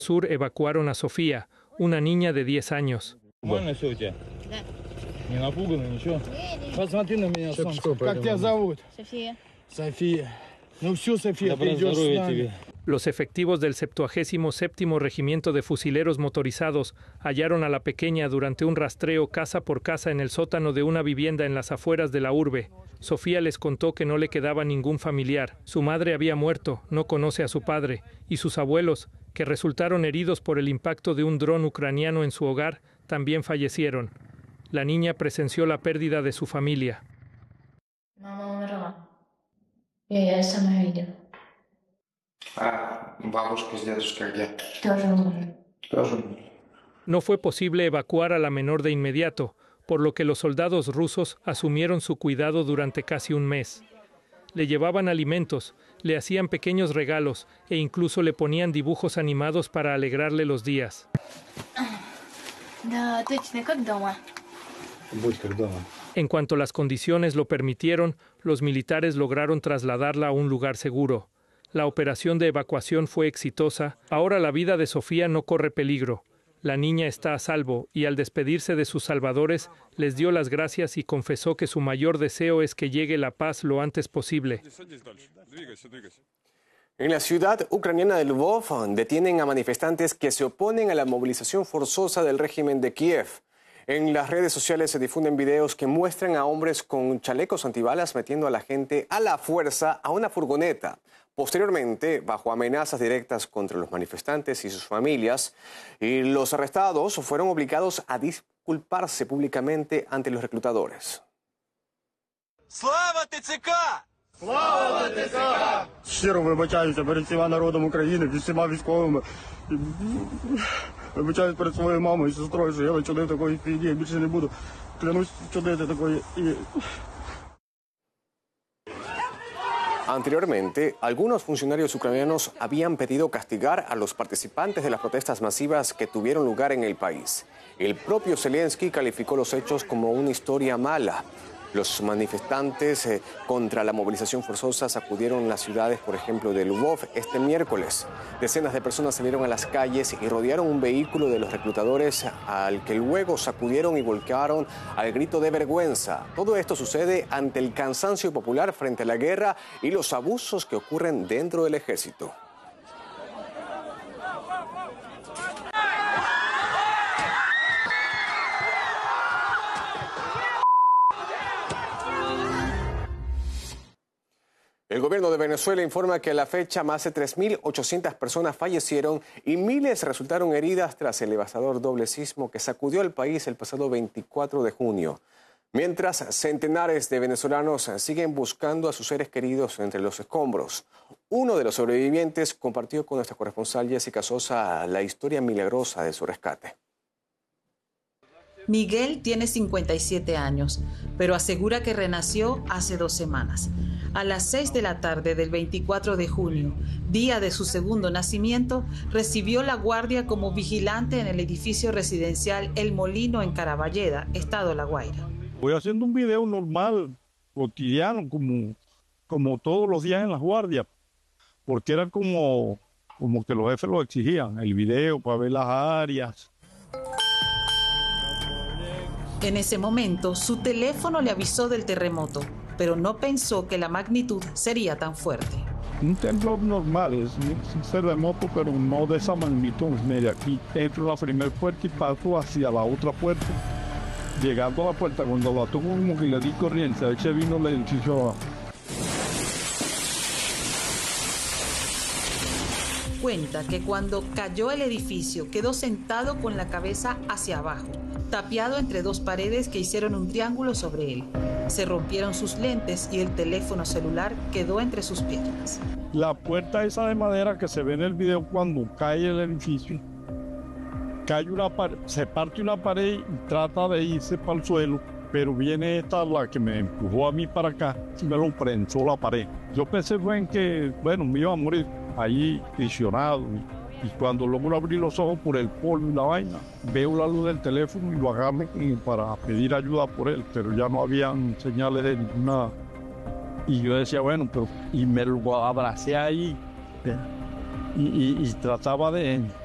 Sur evacuaron a Sofía, una niña de 10 años. ¿Cómo te llamas? Sofía. Sofía. Ну все, Sofía, ты идешь с нами. Los efectivos del 77º Regimiento de Fusileros Motorizados hallaron a la pequeña durante un rastreo casa por casa en el sótano de una vivienda en las afueras de la urbe. Sofía les contó que no le quedaba ningún familiar. Su madre había muerto, no conoce a su padre, y sus abuelos, que resultaron heridos por el impacto de un dron ucraniano en su hogar, también fallecieron. La niña presenció la pérdida de su familia. Mamá умерла. Я сама видела. А бабушка с дедушкой где? Тоже умерли. Тоже. No fue posible evacuar a la menor de inmediato, por lo que los soldados rusos asumieron su cuidado durante casi un mes. Le llevaban alimentos, le hacían pequeños regalos e incluso le ponían dibujos animados para alegrarle los días. Да, точно, как дома. Будь как дома. En cuanto las condiciones lo permitieron, los militares lograron trasladarla a un lugar seguro. La operación de evacuación fue exitosa. Ahora la vida de Sofía no corre peligro. La niña está a salvo y al despedirse de sus salvadores, les dio las gracias y confesó que su mayor deseo es que llegue la paz lo antes posible. En la ciudad ucraniana de Lvov detienen a manifestantes que se oponen a la movilización forzosa del régimen de Kiev. En las redes sociales se difunden videos que muestran a hombres con chalecos antibalas metiendo a la gente a la fuerza a una furgoneta. Posteriormente, bajo amenazas directas contra los manifestantes y sus familias, y los arrestados fueron obligados a disculparse públicamente ante los reclutadores. ¡Слава ТЦК! Слава ТЦК! Щиро вибачаюся перед всіма народом України, перед всіма військовими. Вибачаюсь перед своєю мамою і сестрою, що я вчинив такої фігні, я більше не буду. Клянусь вчинити такої. Anteriormente, algunos funcionarios ucranianos habían pedido castigar a los participantes de las protestas masivas que tuvieron lugar en el país. El propio Zelensky calificó los hechos como una historia mala. Los manifestantes contra la movilización forzosa sacudieron las ciudades, por ejemplo, de Lvov este miércoles. Decenas de personas salieron a las calles y rodearon un vehículo de los reclutadores al que luego sacudieron y volcaron al grito de vergüenza. Todo esto sucede ante el cansancio popular frente a la guerra y los abusos que ocurren dentro del ejército. El gobierno de Venezuela informa que a la fecha más de 3.800 personas fallecieron y miles resultaron heridas tras el devastador doble sismo que sacudió al país el pasado 24 de junio. Mientras, centenares de venezolanos siguen buscando a sus seres queridos entre los escombros. Uno de los sobrevivientes compartió con nuestra corresponsal Jessica Sosa la historia milagrosa de su rescate. Miguel tiene 57 años, pero asegura que renació hace 2 semanas. A las 6 de la tarde del 24 de junio, día de su segundo nacimiento, recibió la guardia como vigilante en el edificio residencial El Molino en Caraballeda, estado La Guaira. Voy haciendo un video normal, cotidiano, como todos los días en las guardias, porque era como que los jefes lo exigían, el video para ver las áreas. En ese momento, su teléfono le avisó del terremoto, pero no pensó que la magnitud sería tan fuerte. Un temblor normal, es un terremoto, pero no de esa magnitud. Mira, aquí entro la primera puerta y paso hacia la otra puerta. Llegando a la puerta, cuando la toco como que le di corriente, a ese vino el edificio abajo. Cuenta que cuando cayó el edificio, quedó sentado con la cabeza hacia abajo, tapiado entre 2 paredes que hicieron un triángulo sobre él. Se rompieron sus lentes y el teléfono celular quedó entre sus piernas. La puerta esa de madera que se ve en el video cuando cae el edificio, se parte una pared y trata de irse para el suelo, pero viene esta, la que me empujó a mí para acá, y me lo prensó la pared. Yo pensé en que, me iba a morir ahí visionado. Y cuando logro abrir los ojos por el polvo y la vaina, veo la luz del teléfono y lo agarro para pedir ayuda por él, pero ya no habían señales de nada. Y yo decía, y me lo abracé ahí y trataba de